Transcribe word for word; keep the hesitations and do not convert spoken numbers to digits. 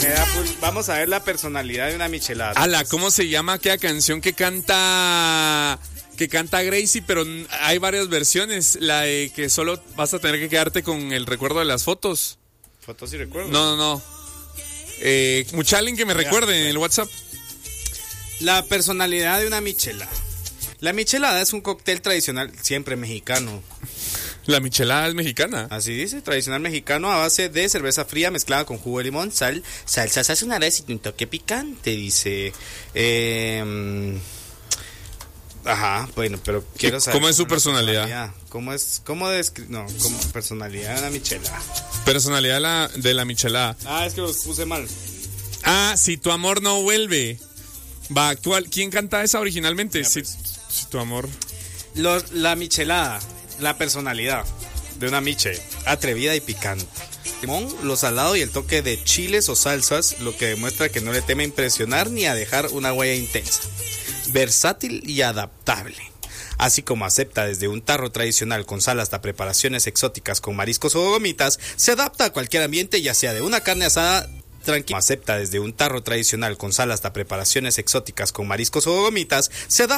Me da full- Vamos a ver la personalidad de una michelada. Ala, ¿cómo se llama aquella canción que canta que canta Gracie? Pero n- hay varias versiones. La de que solo vas a tener que quedarte con el recuerdo de las fotos. Fotos y recuerdos. No, no, no. Eh, mucha alguien que me recuerde en el WhatsApp. La personalidad de una michelada. La michelada es un cóctel tradicional, siempre mexicano. La michelada es mexicana. Así dice, tradicional mexicano a base de cerveza fría mezclada con jugo de limón, sal, salsa sazonales y un toque picante, dice. Eh, ajá, bueno, pero quiero saber. ¿Cómo es su la personalidad? ¿Cómo es, cómo descri- no, como personalidad de una michelada? Personalidad de la, de la michelada. Ah, es que los puse mal. Ah, Si tu amor no vuelve. Va actual. ¿Quién canta esa originalmente? Ya, Si, pues. si tu amor. Los, la michelada, la personalidad de una miche, atrevida y picante. Limón, lo salado y el toque de chiles o salsas, lo que demuestra que no le teme a impresionar ni a dejar una huella intensa. Versátil y adaptable. Así como acepta desde un tarro tradicional con sal hasta preparaciones exóticas con mariscos o gomitas, se adapta a cualquier ambiente, ya sea de una carne asada tranquila. Acepta desde un tarro tradicional con sal hasta preparaciones exóticas con mariscos o gomitas, se adapta